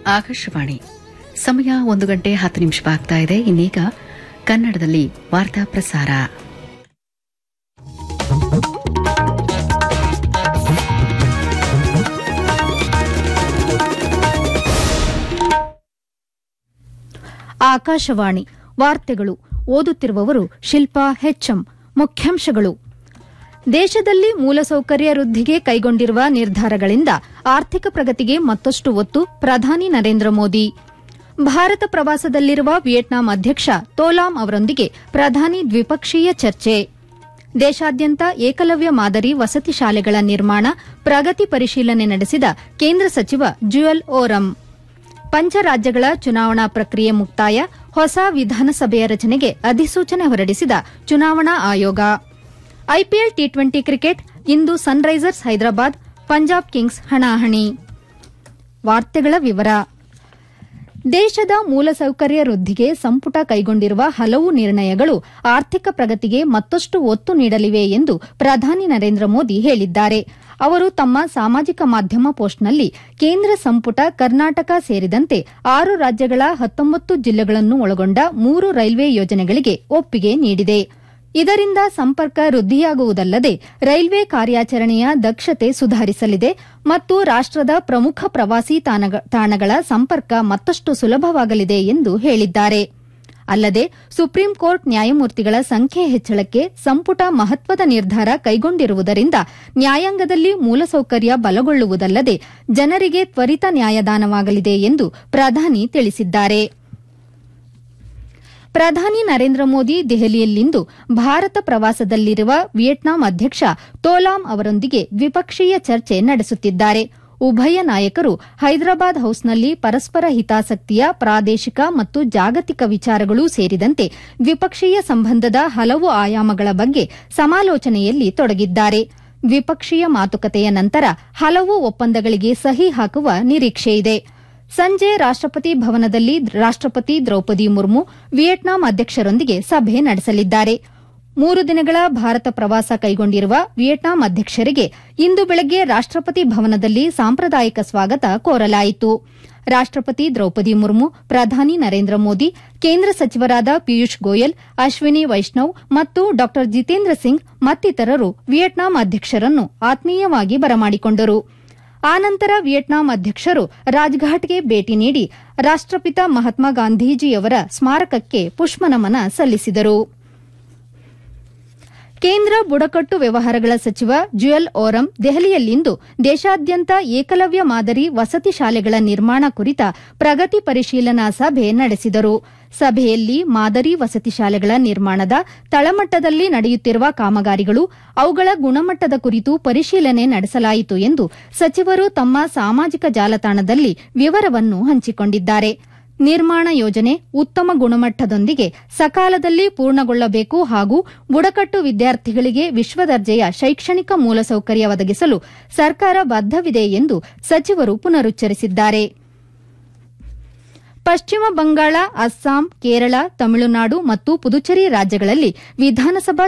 ಆಕಾಶವಾಣಿ ಸಮಯ 1:10 ಆಗ್ತಾ ಇದೆ. ಇನ್ನೀಗ ಕನ್ನಡದಲ್ಲಿ ವಾರ್ತಾ ಪ್ರಸಾರ. ಆಕಾಶವಾಣಿ ವಾರ್ತೆಗಳು ಓದುತ್ತಿರುವವರು ಶಿಲ್ಪಾ ಹೆಚ್ಎಂ. ಮುಖ್ಯಾಂಶಗಳು: ದೇಶದಲ್ಲಿ ಮೂಲಸೌಕರ್ಯ ವೃದ್ಧಿಗೆ ಕೈಗೊಂಡಿರುವ ನಿರ್ಧಾರಗಳಿಂದ ಆರ್ಥಿಕ ಪ್ರಗತಿಗೆ ಮತ್ತಷ್ಟು ಒತ್ತು, ಪ್ರಧಾನಿ ನರೇಂದ್ರ ಮೋದಿ. ಭಾರತ ಪ್ರವಾಸದಲ್ಲಿರುವ ವಿಯೆಟ್ನಾಂ ಅಧ್ಯಕ್ಷ ತೋಲಾಂ ಅವರೊಂದಿಗೆ ಪ್ರಧಾನಿ ದ್ವಿಪಕ್ಷೀಯ ಚರ್ಚೆ. ದೇಶಾದ್ಯಂತ ಏಕಲವ್ಯ ಮಾದರಿ ವಸತಿ ಶಾಲೆಗಳ ನಿರ್ಮಾಣ ಪ್ರಗತಿ ಪರಿಶೀಲನೆ ನಡೆಸಿದ ಕೇಂದ್ರ ಸಚಿವ ಜುಯಲ್ ಓರಂ. ಪಂಚರಾಜ್ಯಗಳ ಚುನಾವಣಾ ಪ್ರಕ್ರಿಯೆ ಮುಕ್ತಾಯ, ಹೊಸ ವಿಧಾನಸಭೆಯ ರಚನೆಗೆ ಅಧಿಸೂಚನೆ ಹೊರಡಿಸಿದ ಚುನಾವಣಾ ಆಯೋಗ. ಐಪಿಎಲ್ ಟಿ20 ಕ್ರಿಕೆಟ್ ಇಂದು ಸನ್ರೈಸರ್ಸ್ ಹೈದರಾಬಾದ್ ಪಂಜಾಬ್ ಕಿಂಗ್ಸ್ ಹಣಾಹಣಿ. ವಾರ್ತೆಗಳ ವಿವರ. ದೇಶದ ಮೂಲಸೌಕರ್ಯ ವೃದ್ಧಿಗೆ ಸಂಪುಟ ಕೈಗೊಂಡಿರುವ ಹಲವು ನಿರ್ಣಯಗಳು ಆರ್ಥಿಕ ಪ್ರಗತಿಗೆ ಮತ್ತಷ್ಟು ಒತ್ತು ನೀಡಲಿವೆ ಎಂದು ಪ್ರಧಾನಿ ನರೇಂದ್ರ ಮೋದಿ ಹೇಳಿದ್ದಾರೆ. ಅವರು ತಮ್ಮ ಸಾಮಾಜಿಕ ಮಾಧ್ಯಮ ಪೋಸ್ಟ್ನಲ್ಲಿ ಕೇಂದ್ರ ಸಂಪುಟ ಕರ್ನಾಟಕ ಸೇರಿದಂತೆ 6 ರಾಜ್ಯಗಳ 19 ಜಿಲ್ಲೆಗಳನ್ನು ಒಳಗೊಂಡ 3 ರೈಲ್ವೆ ಯೋಜನೆಗಳಿಗೆ ಒಪ್ಪಿಗೆ ನೀಡಿದೆ. ಇದರಿಂದ ಸಂಪರ್ಕ ವೃದ್ಧಿಯಾಗುವುದಲ್ಲದೆ ರೈಲ್ವೆ ಕಾರ್ಯಾಚರಣೆಯ ದಕ್ಷತೆ ಸುಧಾರಿಸಲಿದೆ ಮತ್ತು ರಾಷ್ಟದ ಪ್ರಮುಖ ಪ್ರವಾಸಿ ತಾಣಗಳ ಸಂಪರ್ಕ ಮತ್ತಷ್ಟು ಸುಲಭವಾಗಲಿದೆ ಎಂದು ಹೇಳಿದ್ದಾರೆ. ಅಲ್ಲದೆ ಸುಪ್ರೀಂ ಕೋರ್ಟ್ ನ್ಯಾಯಮೂರ್ತಿಗಳ ಸಂಖ್ಯೆ ಹೆಚ್ಚಳಕ್ಕೆ ಸಂಪುಟ ಮಹತ್ವದ ನಿರ್ಧಾರ ಕೈಗೊಂಡಿರುವುದರಿಂದ ನ್ಯಾಯಾಂಗದಲ್ಲಿ ಮೂಲಸೌಕರ್ಯ ಬಲಗೊಳ್ಳುವುದಲ್ಲದೆ ಜನರಿಗೆ ತ್ವರಿತ ನ್ಯಾಯದಾನವಾಗಲಿದೆ ಎಂದು ಪ್ರಧಾನಿ ತಿಳಿಸಿದ್ದಾರೆ. ಪ್ರಧಾನಿ ನರೇಂದ್ರ ಮೋದಿ ದೆಹಲಿಯಲ್ಲಿಂದು ಭಾರತ ಪ್ರವಾಸದಲ್ಲಿರುವ ವಿಯೆಟ್ನಾಂ ಅಧ್ಯಕ್ಷ ತೋಲಾಂ ಅವರೊಂದಿಗೆ ದ್ವಿಪಕ್ಷೀಯ ಚರ್ಚೆ ನಡೆಸುತ್ತಿದ್ದಾರೆ. ಉಭಯ ನಾಯಕರು ಹೈದರಾಬಾದ್ ಹೌಸ್ನಲ್ಲಿ ಪರಸ್ಪರ ಹಿತಾಸಕ್ತಿಯ ಪ್ರಾದೇಶಿಕ ಮತ್ತು ಜಾಗತಿಕ ವಿಚಾರಗಳೂ ಸೇರಿದಂತೆ ದ್ವಿಪಕ್ಷೀಯ ಸಂಬಂಧದ ಹಲವು ಆಯಾಮಗಳ ಬಗ್ಗೆ ಸಮಾಲೋಚನೆಯಲ್ಲಿ ತೊಡಗಿದ್ದಾರೆ. ದ್ವಿಪಕ್ಷೀಯ ಮಾತುಕತೆಯ ನಂತರ ಹಲವು ಒಪ್ಪಂದಗಳಿಗೆ ಸಹಿ ಹಾಕುವ ನಿರೀಕ್ಷೆಯಿದೆ. ಸಂಜೆ ರಾಷ್ಟಪತಿ ಭವನದಲ್ಲಿ ರಾಷ್ಟಪತಿ ದ್ರೌಪದಿ ಮುರ್ಮು ವಿಯೆಟ್ನಾಂ ಅಧ್ಯಕ್ಷರೊಂದಿಗೆ ಸಭೆ ನಡೆಸಲಿದ್ದಾರೆ. 3 ದಿನಗಳ ಭಾರತ ಪ್ರವಾಸ ಕೈಗೊಂಡಿರುವ ವಿಯೆಟ್ನಾಂ ಅಧ್ಯಕ್ಷರಿಗೆ ಇಂದು ಬೆಳಗ್ಗೆ ರಾಷ್ಟಪತಿ ಭವನದಲ್ಲಿ ಸಾಂಪ್ರದಾಯಿಕ ಸ್ವಾಗತ ಕೋರಲಾಯಿತು. ರಾಷ್ಟಪತಿ ದ್ರೌಪದಿ ಮುರ್ಮು, ಪ್ರಧಾನಿ ನರೇಂದ್ರ ಮೋದಿ, ಕೇಂದ್ರ ಸಚಿವರಾದ ಪಿಯೂಷ್ ಗೋಯಲ್, ಅಶ್ವಿನಿ ವೈಷ್ಣವ್ ಮತ್ತು ಡಾ ಜಿತೇಂದ್ರ ಸಿಂಗ್ ಮತ್ತಿತರರು ವಿಯೆಟ್ನಾಂ ಅಧ್ಯಕ್ಷರನ್ನು ಆತ್ಮೀಯವಾಗಿ ಬರಮಾಡಿಕೊಂಡರು. ಆನಂತರ ವಿಯೆಟ್ನಾಂ ಅಧ್ಯಕ್ಷರು ರಾಜ್ಘಾಟ್ಗೆ ಭೇಟಿ ನೀಡಿ ರಾಷ್ಟಪಿತ ಮಹಾತ್ಮ ಗಾಂಧೀಜಿಯವರ ಸ್ಮಾರಕಕ್ಕೆ ಪುಷ್ಪನಮನ ಸಲ್ಲಿಸಿದರು. ಕೇಂದ್ರ ಬುಡಕಟ್ಟು ವ್ಯವಹಾರಗಳ ಸಚಿವ ಜುಯಲ್ ಓರಂ ದೆಹಲಿಯಲ್ಲಿಂದು ದೇಶಾದ್ಯಂತ ಏಕಲವ್ಯ ಮಾದರಿ ವಸತಿ ಶಾಲೆಗಳ ನಿರ್ಮಾಣ ಕುರಿತ ಪ್ರಗತಿ ಪರಿಶೀಲನಾ ಸಭೆ ನಡೆಸಿದರು. ಸಭೆಯಲ್ಲಿ ಮಾದರಿ ವಸತಿ ಶಾಲೆಗಳ ನಿರ್ಮಾಣದ ತಳಮಟ್ಟದಲ್ಲಿ ನಡೆಯುತ್ತಿರುವ ಕಾಮಗಾರಿಗಳು, ಅವುಗಳ ಗುಣಮಟ್ಟದ ಕುರಿತು ಪರಿಶೀಲನೆ ನಡೆಸಲಾಯಿತು ಎಂದು ಸಚಿವರು ತಮ್ಮ ಸಾಮಾಜಿಕ ಜಾಲತಾಣದಲ್ಲಿ ವಿವರವನ್ನು ಹಂಚಿಕೊಂಡಿದ್ದಾರೆ. ನಿರ್ಮಾಣ ಯೋಜನೆ ಉತ್ತಮ ಗುಣಮಟ್ಟದೊಂದಿಗೆ ಸಕಾಲದಲ್ಲಿ ಪೂರ್ಣಗೊಳ್ಳಬೇಕು ಹಾಗೂ ಬುಡಕಟ್ಟು ವಿದ್ಯಾರ್ಥಿಗಳಿಗೆ ವಿಶ್ವದರ್ಜೆಯ ಶೈಕ್ಷಣಿಕ ಮೂಲಸೌಕರ್ಯ ಒದಗಿಸಲು ಸರ್ಕಾರ ಬದ್ದವಿದೆ ಎಂದು ಸಚಿವರು ಪುನರುಚ್ಚರಿಸಿದ್ದಾರೆ. ಪಶ್ಚಿಮ ಬಂಗಾಳ, ಅಸ್ಸಾಂ, ಕೇರಳ, ತಮಿಳುನಾಡು ಮತ್ತು ಪುದುಚೇರಿ ರಾಜ್ಯಗಳಲ್ಲಿ ವಿಧಾನಸಭಾ